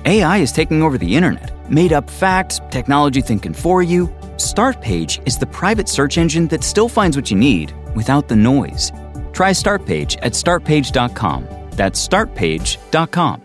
AI is taking over the internet. Made up facts, technology thinking for you. Startpage is the private search engine that still finds what you need without the noise. Try Startpage at startpage.com. That's startpage.com.